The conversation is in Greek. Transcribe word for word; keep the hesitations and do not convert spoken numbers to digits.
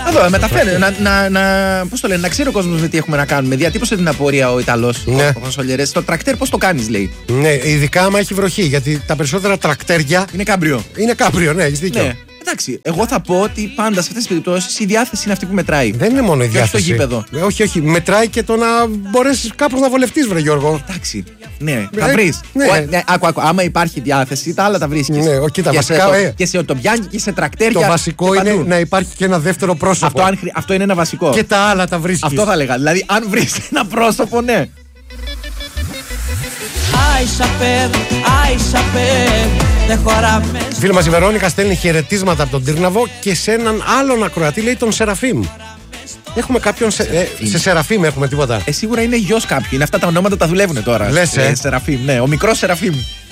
Εδώ, μεταφέρει. Να, να, να, πώς το λένε, να ξέρει ο κόσμος με τι έχουμε να κάνουμε. Διατύπωσε την απορία ο Ιταλός, ναι. ο Φασολιερές. Το τρακτέρ πώς το κάνεις, λέει. Ναι, ειδικά άμα έχει βροχή. Γιατί τα περισσότερα τρακτέρια. Είναι κάμπριο. Είναι κάμπριο, ναι, έχεις δίκιο. Ναι. Εντάξει, εγώ θα πω ότι πάντα σε αυτές τις περιπτώσεις η διάθεση είναι αυτή που μετράει. Δεν είναι μόνο η διάθεση. Και όχι στο γήπεδο. Ε, όχι, όχι. Μετράει και το να μπορέσεις κάπως να βολευτείς, βρε Γιώργο. Εντάξει. Ναι, ε, θα βρεις. Ναι. Ο, ναι, άκου, άκου. Άμα υπάρχει διάθεση, τα άλλα τα βρίσκεις. Ναι, όχι, τα και βασικά. Σε, ε. Και σε οτομπιάνκι και σε τρακτέρια. Το βασικό είναι να υπάρχει και ένα δεύτερο πρόσωπο. Αυτό, αν, αυτό είναι ένα βασικό. Και τα άλλα τα βρίσκεις. Αυτό θα έλεγα. Δηλαδή, αν βρεις ένα πρόσωπο, ναι. Φίλη μας η Βερόνικα στέλνει χαιρετίσματα από τον Τύρναβο και σε έναν άλλον ακροατή λέει τον Σεραφείμ. Έχουμε κάποιον. Σε, ε, σε Σεραφείμ έχουμε τίποτα. Ε, σίγουρα είναι γιος κάποιου. Είναι αυτά τα ονόματα τα δουλεύουν τώρα. Λες, ε. ε Σεραφείμ, ναι. Ο μικρός Σεραφείμ.